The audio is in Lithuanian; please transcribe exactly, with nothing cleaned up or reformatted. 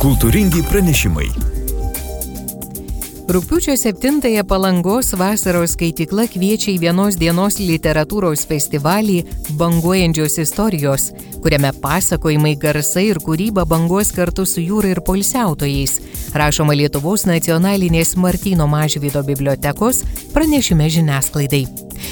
Kultūringi pranešimai. Rugpjūčio septintąją Palangos vasaros skaitykla kviečia į vienos dienos literatūros festivalį Banguojančios istorijos, kuriame pasakojimai, garsai ir kūryba banguos kartu su jūra ir poilsiautojais, rašoma Lietuvos nacionalinės Martyno Mažvydo bibliotekos pranešime žiniasklaidai.